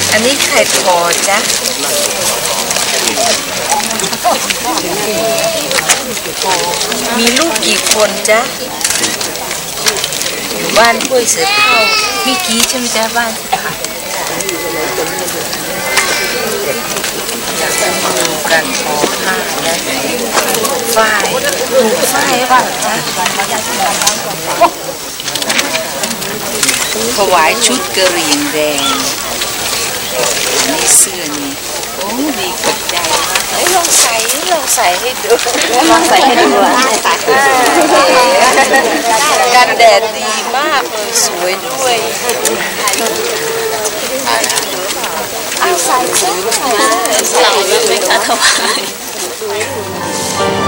อันนี้ไข่ทอดจ้ะมีลูกกี่คนจ๊ะอยู่บ้านห้วยเสือเท่ามีกี่ใช่ไหมจ๊ะบ้านค่ะอยากจะมาดูการทอผ้าและฝ้ายปลูกฝ้ายบ้างจ๊ะถวายชุดกระเหรี่ยงแดงนี่เสื้อนี่โอ้ดีกับใจลองใส่ให้ดูลองใส่ให้ดูกันแดดดีมากเลยสวยด้วยเอาใส่เสื้อใส่แล้วไม่คะถวาย